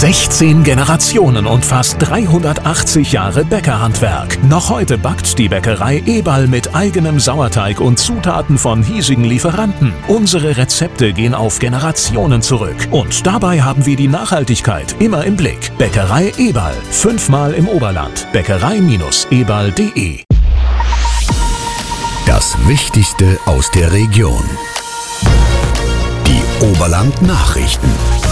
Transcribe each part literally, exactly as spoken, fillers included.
sechzehn Generationen und fast dreihundertachtzig Jahre Bäckerhandwerk. Noch heute backt die Bäckerei Eberl mit eigenem Sauerteig und Zutaten von hiesigen Lieferanten. Unsere Rezepte gehen auf Generationen zurück. Und dabei haben wir die Nachhaltigkeit immer im Blick. Bäckerei Eberl. Fünfmal im Oberland. Bäckerei Eberl punkt de. Das Wichtigste aus der Region. Die Oberland-Nachrichten.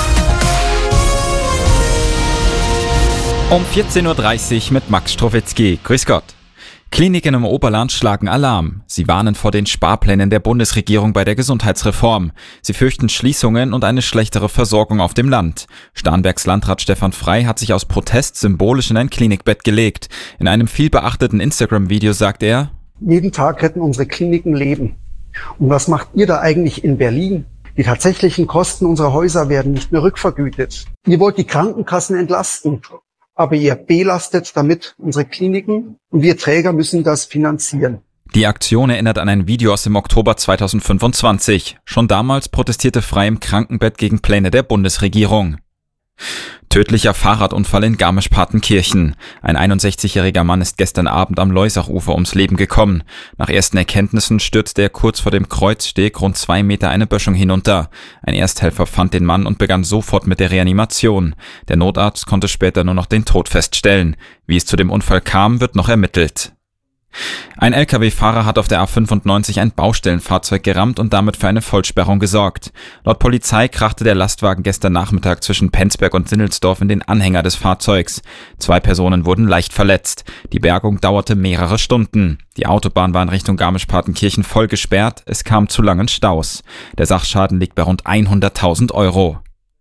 Um vierzehn Uhr dreißig mit Max Strowitzki. Grüß Gott. Kliniken im Oberland schlagen Alarm. Sie warnen vor den Sparplänen der Bundesregierung bei der Gesundheitsreform. Sie fürchten Schließungen und eine schlechtere Versorgung auf dem Land. Starnbergs Landrat Stefan Frey hat sich aus Protest symbolisch in ein Klinikbett gelegt. In einem vielbeachteten Instagram-Video sagt er: Jeden Tag retten unsere Kliniken Leben. Und was macht ihr da eigentlich in Berlin? Die tatsächlichen Kosten unserer Häuser werden nicht mehr rückvergütet. Ihr wollt die Krankenkassen entlasten, aber ihr belastet damit unsere Kliniken und wir Träger müssen das finanzieren. Die Aktion erinnert an ein Video aus dem Oktober zweitausendfünfundzwanzig. Schon damals protestierte Frey im Krankenbett gegen Pläne der Bundesregierung. Tödlicher Fahrradunfall in Garmisch-Partenkirchen. Ein einundsechzigjähriger Mann ist gestern Abend am Leusachufer ums Leben gekommen. Nach ersten Erkenntnissen stürzte er kurz vor dem Kreuzsteg rund zwei Meter eine Böschung hinunter. Ein Ersthelfer fand den Mann und begann sofort mit der Reanimation. Der Notarzt konnte später nur noch den Tod feststellen. Wie es zu dem Unfall kam, wird noch ermittelt. Ein L K W-Fahrer hat auf der A fünfundneunzig ein Baustellenfahrzeug gerammt und damit für eine Vollsperrung gesorgt. Laut Polizei krachte der Lastwagen gestern Nachmittag zwischen Penzberg und Sinnelsdorf in den Anhänger des Fahrzeugs. Zwei Personen wurden leicht verletzt. Die Bergung dauerte mehrere Stunden. Die Autobahn war in Richtung Garmisch-Partenkirchen voll gesperrt. Es kam zu langen Staus. Der Sachschaden liegt bei rund hunderttausend Euro.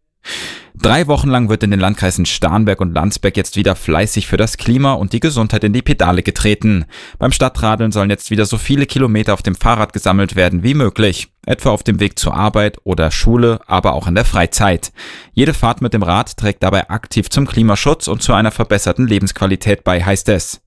Drei Wochen lang wird in den Landkreisen Starnberg und Landsberg jetzt wieder fleißig für das Klima und die Gesundheit in die Pedale getreten. Beim Stadtradeln sollen jetzt wieder so viele Kilometer auf dem Fahrrad gesammelt werden wie möglich. Etwa auf dem Weg zur Arbeit oder Schule, aber auch in der Freizeit. Jede Fahrt mit dem Rad trägt dabei aktiv zum Klimaschutz und zu einer verbesserten Lebensqualität bei, heißt es.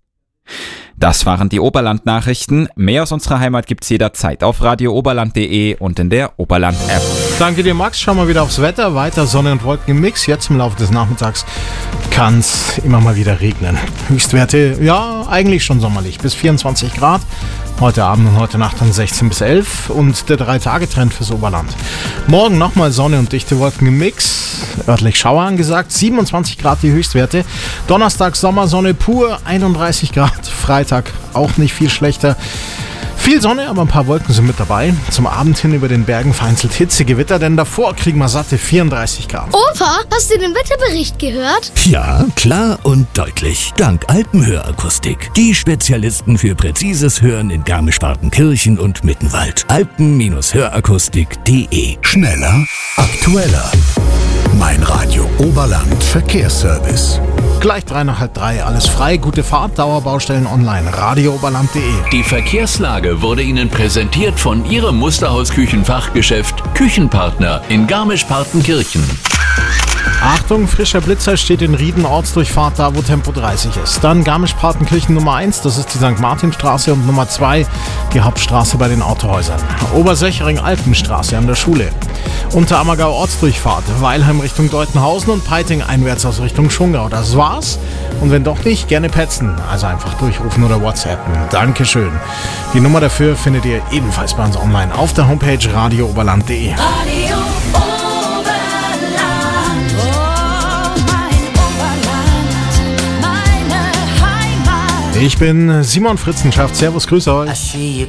Das waren die Oberland-Nachrichten. Mehr aus unserer Heimat gibt's jederzeit auf radio oberland punkt de und in der Oberland-App. Danke dir, Max. Schauen wir wieder aufs Wetter. Weiter Sonne und Wolken im Mix. Jetzt im Laufe des Nachmittags kann es immer mal wieder regnen. Höchstwerte, ja, eigentlich schon sommerlich. Bis vierundzwanzig Grad. Heute Abend und heute Nacht dann sechzehn bis elf und der drei-Tage-Trend fürs Oberland. Morgen nochmal Sonne und dichte Wolken im Mix. Örtlich Schauer angesagt. siebenundzwanzig Grad die Höchstwerte. Donnerstag Sommersonne pur. einunddreißig Grad. Freitag auch nicht viel schlechter. Viel Sonne, aber ein paar Wolken sind mit dabei. Zum Abend hin über den Bergen vereinzelt Hitzegewitter, denn davor kriegen wir satte vierunddreißig Grad. Opa, hast du den Wetterbericht gehört? Ja, klar und deutlich. Dank Alpenhörakustik. Die Spezialisten für präzises Hören in Garmisch-Partenkirchen und Mittenwald. alpen hörakustik punkt de. Schneller, aktueller. Mein Radio Oberland Verkehrsservice. Gleich drei nach halb drei, alles frei, gute Fahrt, Dauerbaustellen online, radio oberland punkt de. Die Verkehrslage wurde Ihnen präsentiert von Ihrem Musterhaus-Küchenfachgeschäft Küchenpartner in Garmisch-Partenkirchen. Achtung, frischer Blitzer steht in Rieden, Ortsdurchfahrt da, wo Tempo dreißig ist. Dann Garmisch-Partenkirchen Nummer eins, das ist die Sankt Martinstraße, und Nummer zwei, die Hauptstraße bei den Autohäusern. Obersechering-Alpenstraße an der Schule. Unterammergau Ortsdurchfahrt, Weilheim Richtung Deutenhausen und Peiting einwärts aus Richtung Schongau. Das war's. Und wenn doch nicht, gerne petzen. Also einfach durchrufen oder WhatsAppen. Dankeschön. Die Nummer dafür findet ihr ebenfalls bei uns online auf der Homepage radio oberland punkt de. Radio Oberland, oh mein Oberland, meine Heimat. Ich bin Simon Fritzenschaft. Servus, grüße euch.